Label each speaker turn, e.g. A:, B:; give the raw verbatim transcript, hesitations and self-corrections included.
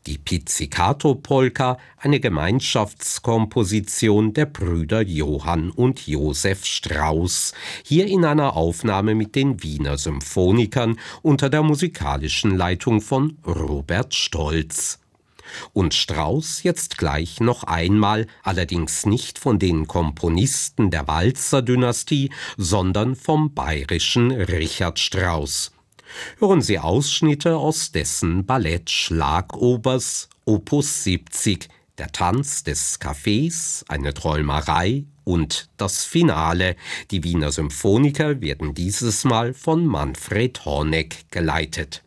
A: Die Pizzicato-Polka, eine Gemeinschaftskomposition der Brüder Johann und Josef Strauss, hier in einer Aufnahme mit den Wiener Symphonikern unter der musikalischen Leitung von Robert Stolz. Und Strauss jetzt gleich noch einmal, allerdings nicht von den Komponisten der Walzer-Dynastie, sondern vom bayerischen Richard Strauss. Hören Sie Ausschnitte aus dessen Ballett Schlagobers Opus siebzig, der Tanz des Cafés, eine Träumerei und das Finale. Die Wiener Symphoniker werden dieses Mal von Manfred Horneck geleitet.